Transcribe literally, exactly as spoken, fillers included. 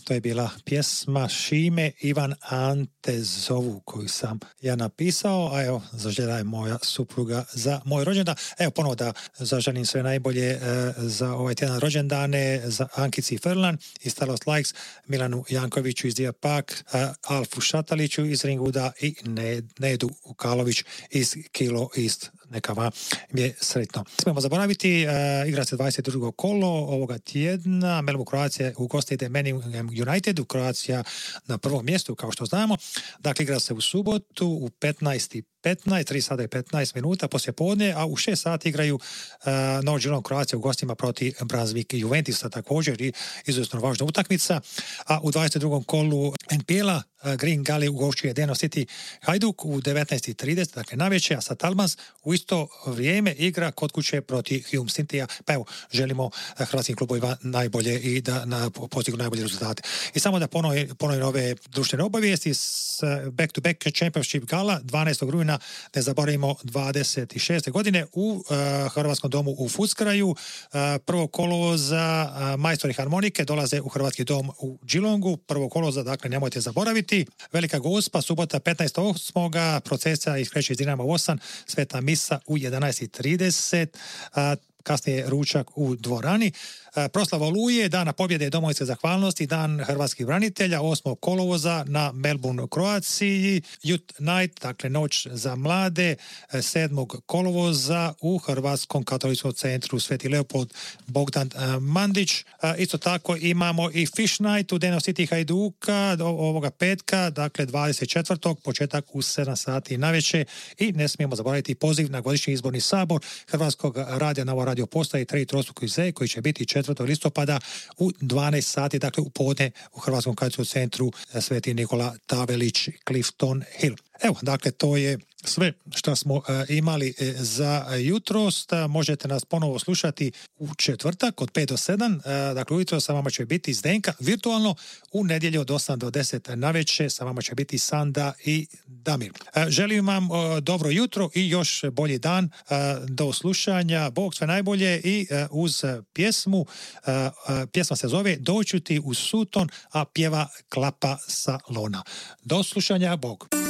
to je bila pjesma Šime Ivan Ante zovu koju sam ja napisao, a evo zaželjela je moja supruga za moj rođendan. Evo ponovo da zaželim sve najbolje e, za ovaj tjedan rođendane, za Ankici Ferlan iz Starost Likes, Milanu Jankoviću iz Dijapak, e, Alfu Šataliću iz Ringuda i Nedu Ukalović iz Kilo East. Neka vam je sretno. Smijemo zaboraviti, uh, igra se dvadeset drugo kolo ovoga tjedna. Melbourne Croatia ugostite Manningham United, u Croatia na prvom mjestu, kao što znamo. Dakle, igra se u subotu u petnaest i petnaest, tri sata i petnaest minuta poslije podne, a u šest sati igraju uh, North Geelong Croatia u gostima protiv Brunswick Juventisa, također i izuzetno važna utakmica. A u dvadeset drugom kolu N P L-a uh, Green Gully ugošćuje Deno City Hajduk u devetnaest i trideset, dakle navečer, a sa Talmans u isto vrijeme igra kod kuće protiv Hume Citya. Pa evo, želimo uh, hrvatskim klubovima najbolje i da na, postignu najbolje rezultate. I samo da ponovim, ponovim ove društvene obavijesti s uh, Back to Back Championship Gala dvanaestog rujna, ne zaboravimo, dvadeset šeste godine u uh, Hrvatskom domu u Fuckraju. Uh, prvo kolovoza uh, majstori harmonike dolaze u Hrvatski dom u Geelongu. Prvo kolovoza, dakle, nemojte zaboraviti. Velika Gospa, subota petnaestog osmog procesija iz Kreće iz Dinama osam, Sveta misa u jedanaest i trideset, uh, kasnije ručak u dvorani. Proslava Oluje, dana pobjede domovinske zahvalnosti, dan hrvatskih branitelja, osmog kolovoza na Melbourne Croaciji, Youth Night, dakle noć za mlade, sedmog kolovoza u Hrvatskom katoličkom centru Sveti Leopold Bogdan Mandić. Isto tako imamo i Fish Night u Deno City Hajduka ovoga petka, dakle dvadeset četvrtog početak u sedam sati navečer, i ne smijemo zaboraviti poziv na godišnji izborni sabor Hrvatskog radija na ovo radio postaji Treći trostruki Z koji će biti četvrtog listopada u dvanaest sati, dakle u podne u Hrvatskom katoličkom centru Sveti Nikola Tavelić, Clifton Hill. Evo, dakle, to je sve što smo uh, imali e, za jutros. Možete nas ponovo slušati u četvrtak od pet do sedam. Uh, dakle, ujutro sa vama će biti Zdenka virtualno, u nedjelju od osam do deset navečer sa vama će biti Sanda i Damir. Uh, želim vam uh, dobro jutro i još bolji dan. Uh, do slušanja. Bog sve najbolje i uh, uz pjesmu. Uh, uh, pjesma se zove Doću ti u Sutton, a pjeva Klapa Salona. Do slušanja. Bog.